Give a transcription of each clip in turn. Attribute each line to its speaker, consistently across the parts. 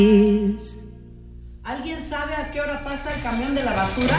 Speaker 1: ¿Alguien sabe a qué hora pasa el camión de la basura?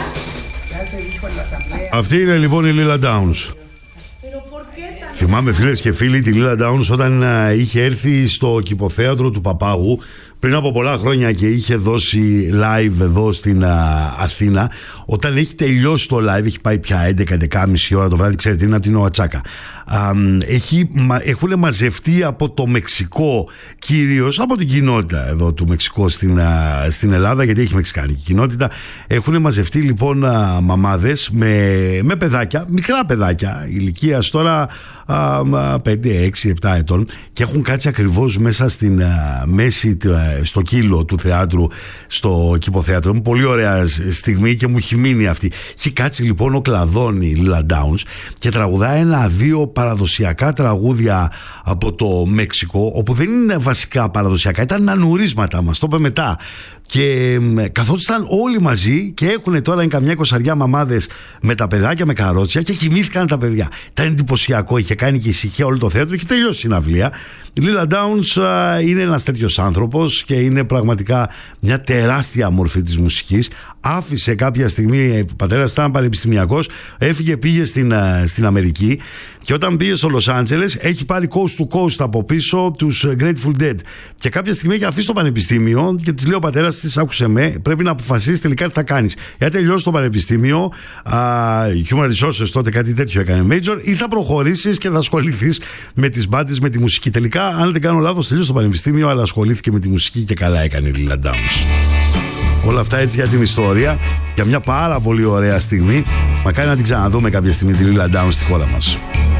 Speaker 2: Αυτή είναι λοιπόν η Lila Downs. Θυμάμαι, φίλες και φίλοι, τη Lila Downs όταν είχε έρθει στο Κηποθέατρο του Παπάγου πριν από πολλά χρόνια και είχε δώσει live εδώ στην Αθήνα. Όταν έχει τελειώσει το live, έχει πάει πια 11-11.30 ώρα το βράδυ, ξέρετε, είναι από την Οατσάκα. Έχουν μαζευτεί από το Μεξικό, κυρίως από την κοινότητα εδώ του Μεξικού στην Ελλάδα, γιατί έχει μεξικάνικη κοινότητα. Έχουν μαζευτεί λοιπόν μαμάδες με παιδάκια, μικρά παιδάκια ηλικίας τώρα 5, 6, 7 ετών, και έχουν κάτσει ακριβώς μέσα στην μέση, στο κύλο του θεάτρου, στο Κηποθέατρο. Είναι πολύ ωραία στιγμή και μου έχει μείνει αυτή. Έχει κάτσει λοιπόν ο Κλαδόν, η Lila Downs, και τραγουδάει 1-2 παραδοσιακά τραγούδια από το Μέξικο, όπου δεν είναι βασικά παραδοσιακά, ήταν ανουρίσματα, μας το είπε μετά. Και καθόντουσαν όλοι μαζί και έχουν τώρα είναι καμιά 20 μαμάδες με τα παιδάκια, με καρότσια, και κοιμήθηκαν τα παιδιά. Ήταν εντυπωσιακό, είχε κάνει και ησυχία όλο το θέατρο, είχε τελειώσει η συναυλία. Η Lila Downs είναι ένας τέτοιος άνθρωπος και είναι πραγματικά μια τεράστια μορφή της μουσικής. Άφησε κάποια στιγμή, ο πατέρας ήταν πανεπιστημιακός, έφυγε, πήγε στην Αμερική, και όταν πήγε στο Λος Άντζελες έχει πάρει coast to coast από πίσω τους Grateful Dead, και κάποια στιγμή έχει αφήσει το πανεπιστήμιο και της λέει ο πατέρας της, άκουσε με, πρέπει να αποφασίσεις τελικά τι θα κάνεις. Για τελειώσει το πανεπιστήμιο, Human Resources τότε κάτι τέτοιο έκανε major, ή θα προχωρήσεις και θα ασχοληθείς με τις μπάντες, με τη μουσική. Τελικά, αν δεν κάνω λάθος, τελείωσε το πανεπιστήμιο, αλλά ασχολήθηκε με τη μουσική και καλά έκανε η Lila Downs. Όλα αυτά έτσι για την ιστορία, για μια πάρα πολύ ωραία στιγμή. Μακάρι να την ξαναδούμε κάποια στιγμή τη Lila Downs στη χώρα μας.